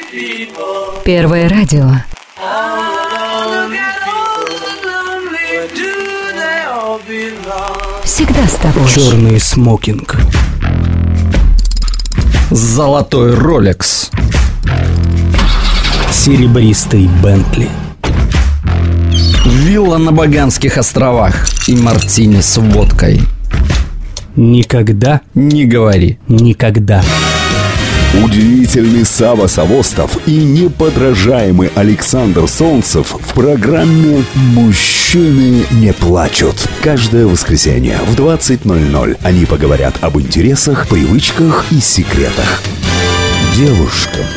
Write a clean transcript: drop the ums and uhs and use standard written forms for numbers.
Первое радио. Всегда с тобой. Черный смокинг. Золотой Ролекс. Серебристый Бентли. Вилла на Багамских островах и мартини с водкой. Никогда Не говори. никогда. Удивительный Сава Савостов и неподражаемый Александр Солнцев в программе «Мужчины не плачут». Каждое воскресенье в 20:00 они поговорят об интересах, привычках и секретах. Девушкам